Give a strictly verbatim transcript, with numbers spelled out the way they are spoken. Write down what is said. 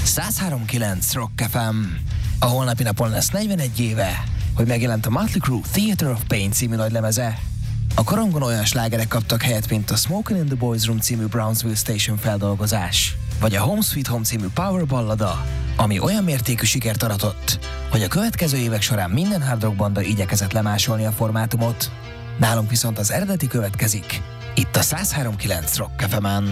száz három kilenc Rock ef em. A holnapi napon lesz negyvenegy éve, hogy megjelent a Mötley Crüe Theater of Pain című nagylemeze. A korongon olyan slágerek kaptak helyet, mint a Smokin' in the Boys Room című Brownsville Station feldolgozás, vagy a Home Sweet Home című Power ballada, ami olyan mértékű sikert aratott, hogy a következő évek során minden hard rock banda igyekezett lemásolni a formátumot. Nálunk viszont az eredeti következik, itt a száz három kilenc Rock ef emen.